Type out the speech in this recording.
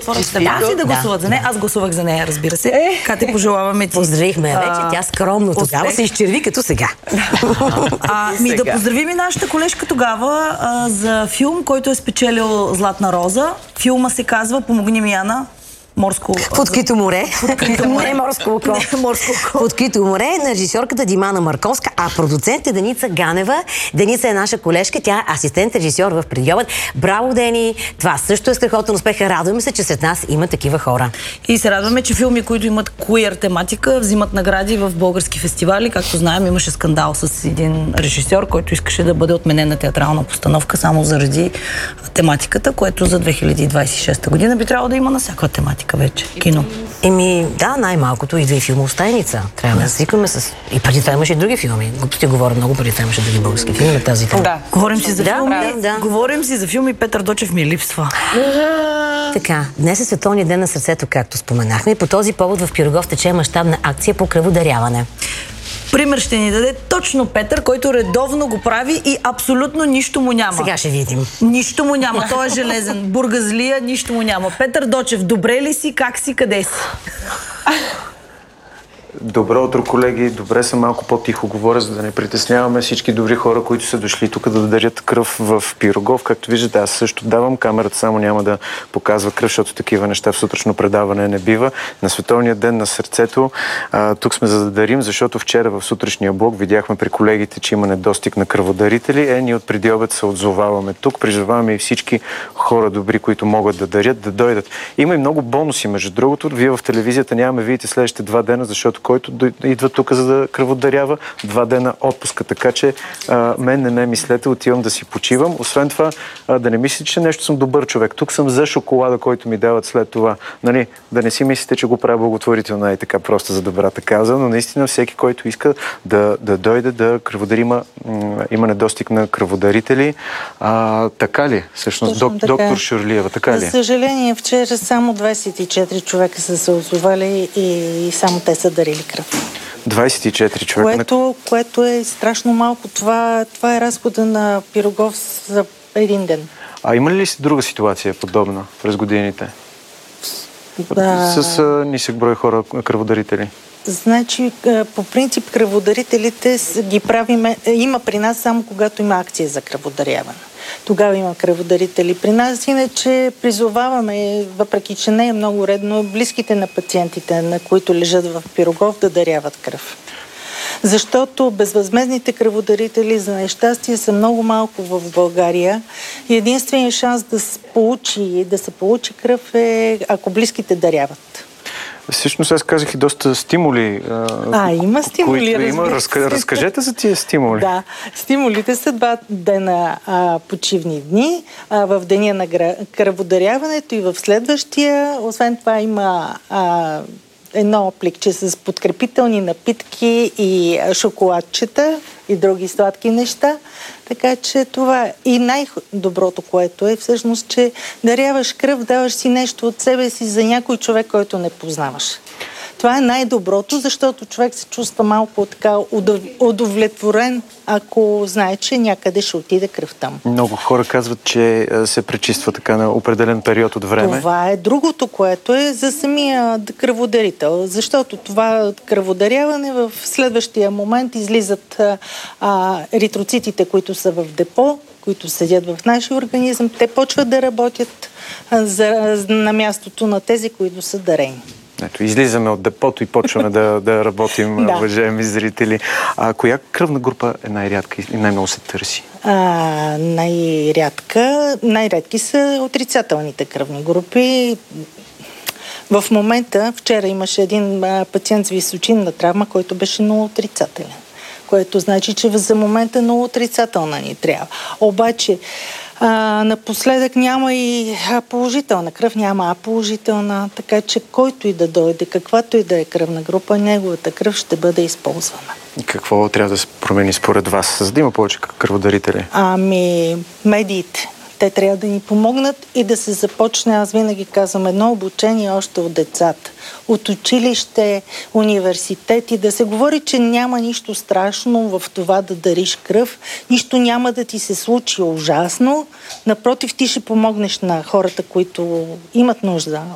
отворят телефона си да гласуват за нея. Аз гласувах за нея, разбира се. Кати, пожелаваме ти. Поздравихме вече. Тя скромно тогава се изчерви като сега. Да поздравим и нашата колежка тогава за филм, който е спечелил Златна роза. Филма се казва, помогни ми, Яна, Морско... В открито море. Не морско око. В открито море на режисьорката Димана Марковска, а продуцент е Деница Ганева. Деница е наша колежка, тя е асистент режисьор в Предобед. Браво, Дени! Това също е страхотен успех. Радваме се, че сред нас има такива хора. И се радваме, че филми, които имат queer тематика, взимат награди в български фестивали. Както знаем, имаше скандал с един режисьор, който искаше да бъде отменена театрална постановка само заради тематиката, което за 2026 година би трябвало да има на всяка тематика вече. Кино. Да, най-малкото идва и филмоустайница. Трябва да свикваме с... И преди това имаше и други филми. Глупости говоря много, преди това имаше други български филми на тази тема. Да. Говорим си за филми. Говорим си за филми. Петър Дочев ми липсва. Така, днес е Световният ден на сърцето, както споменахме. И по този повод в Пирогов тече мащабна акция по кръводаряване. Пример ще ни даде точно Петър, който редовно го прави и абсолютно нищо му няма. Сега ще видим. Нищо му няма. Той е железен. Бургазлия, нищо му няма. Петър Дочев, добре ли си? Как си? Къде си? Добро утро, колеги. Добре съм, малко по-тихо говоря, за да не притесняваме всички добри хора, които са дошли тук да дарят кръв в Пирогов. Както виждате, аз също давам. Камерата само няма да показва кръв, защото такива неща в сутрешно предаване не бива. На Световния ден на сърцето тук сме за да дарим, защото вчера в сутрешния блок видяхме при колегите, че има недостиг на кръводарители. Ние от преди обед се отзоваваме тук. Призоваваме и всички хора добри, които могат да дарят, да дойдат. Има и много бонуси, между другото. Вие в телевизията няма видите следващите 2 дена, защото който идва тук за да кръводарява, 2 дена отпуска. Така че мен не ме мислете, отивам да си почивам. Освен това, да не мислите, че нещо съм добър човек. Тук съм за шоколада, който ми дават след това. Нали, да не си мислите, че го правя благотворително и така просто за добрата кауза, но наистина всеки, който иска да дойде да кръводари, има недостиг на кръводарители. Така ли? Всъщност, доктор Шурлиева, така ли? За съжаление, вчера само 24 човека са се озовали и само те са дарили кръв. 24 човека. Което е страшно малко. Това е разхода на Пирогов за един ден. Има ли друга ситуация подобна през годините? С нисък брой хора кръводарители? Значи, по принцип, кръводарителите ги правиме. Има при нас само когато има акция за кръводаряване. Тогава има кръводарители при нас. Иначе призоваваме, въпреки че не е много редно, близките на пациентите, на които лежат в Пирогов, да даряват кръв. Защото безвъзмездните кръводарители за нещастие са много малко в България и единственият шанс да се получи кръв е ако близките даряват. Всъщност аз казах и доста стимули. Има стимули, разкажете за тия стимули. Да, стимулите са 2 дена почивни дни. В деня на кръводаряването и в следващия. Освен това има едно пликче с подкрепителни напитки и шоколадчета и други сладки неща. Така че това е и най-доброто, което е всъщност, че даряваш кръв, даваш си нещо от себе си за някой човек, който не познаваш. Това е най-доброто, защото човек се чувства малко така удовлетворен, ако знае, че някъде ще отиде кръвта му. Много хора казват, че се пречиства така на определен период от време. Това е другото, което е за самия кръводарител, защото това кръводаряване в следващия момент излизат еритроцитите, които са в депо, които седят в нашия организъм, те почват да работят на мястото на тези, които са дарени. Ето, излизаме от депото и почваме да работим, уважаеми зрители. Коя кръвна група е най-рядка и най-много се търси? Най-редки са отрицателните кръвни групи. В момента, вчера имаше един пациент с височинна травма, който беше много отрицателен. Което значи, че за момента много отрицателна ни трябва. Обаче, напоследък няма и положителна кръв, няма положителна, така че който и да дойде, каквато и да е кръвна група, неговата кръв ще бъде използвана. И какво трябва да се промени според вас, за да има повече кръводарители? Медиите. Те трябва да ни помогнат и да се започне, аз винаги казвам, едно обучение още от децата. От училище, университети, да се говори, че няма нищо страшно в това да дариш кръв, нищо няма да ти се случи ужасно. Напротив, ти ще помогнеш на хората, които имат нужда